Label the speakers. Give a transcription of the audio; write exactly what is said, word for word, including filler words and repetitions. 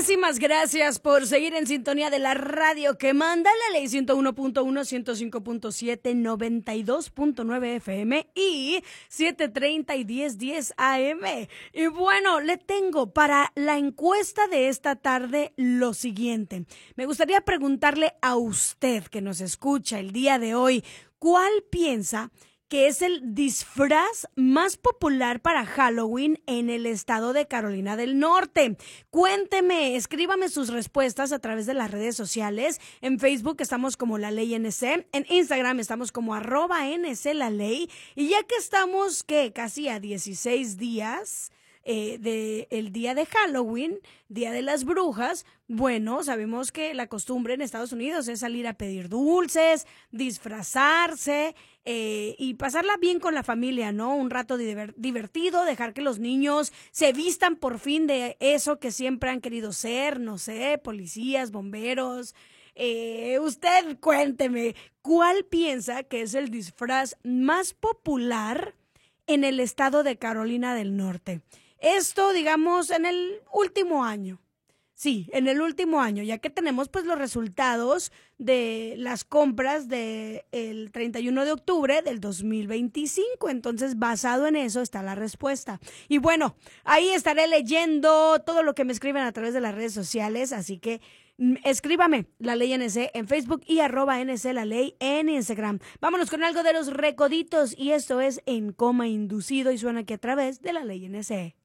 Speaker 1: Muchísimas gracias por seguir en sintonía de la radio que manda la ley ciento uno punto uno, ciento cinco punto siete, noventa y dos punto nueve F M y setecientos treinta y diez diez A M. Y bueno, le tengo para la encuesta de esta tarde lo siguiente. Me gustaría preguntarle a usted que nos escucha el día de hoy, ¿cuál piensa que es el disfraz más popular para Halloween en el estado de Carolina del Norte? Cuénteme, escríbame sus respuestas a través de las redes sociales. En Facebook estamos como La Ley N C, en Instagram estamos como arroba N C La Ley. Y ya que estamos, ¿qué? Casi a dieciséis días eh, del día de Halloween, Día de las Brujas, bueno, sabemos que la costumbre en Estados Unidos es salir a pedir dulces, disfrazarse eh, y pasarla bien con la familia, ¿no? Un rato diver- divertido, dejar que los niños se vistan por fin de eso que siempre han querido ser, no sé, policías, bomberos. Eh, usted cuénteme, ¿cuál piensa que es el disfraz más popular en el estado de Carolina del Norte? Esto, digamos, en el último año. Sí, en el último año, ya que tenemos pues los resultados de las compras del treinta y uno de octubre del dos mil veinticinco. Entonces, basado en eso está la respuesta. Y bueno, ahí estaré leyendo todo lo que me escriben a través de las redes sociales, así que mm, escríbame La Ley N C en Facebook y arroba N C La Ley en Instagram. Vámonos con algo de los recoditos y esto es En Coma Inducido y suena aquí a través de La Ley N C.